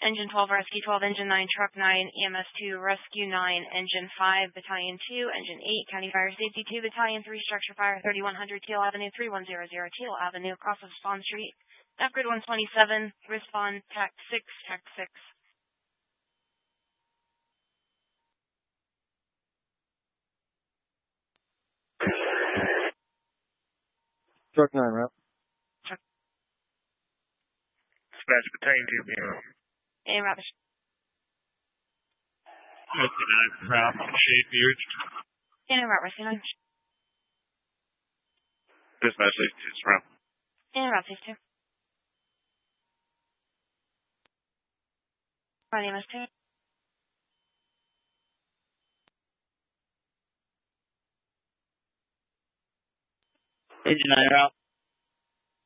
Engine 12, Rescue 12, Engine 9, Truck 9, EMS 2, Rescue 9, Engine 5, Battalion 2, Engine 8, County Fire Safety 2, Battalion 3, Structure Fire, 3100 Teal Avenue, 3100 Teal Avenue, across of Spawn Street. Upgrade 127, respond, TAC 6, TAC 6. Truck 9, route. Dispatch Battalion 2, being route. Hey, Ravish. Rescue 9, route, Shade Beard. Hey, route, Rescue 9. Dispatch Safety 2, route. Hey, route, Safety 2. Right, EMS 2. Engine 9, route.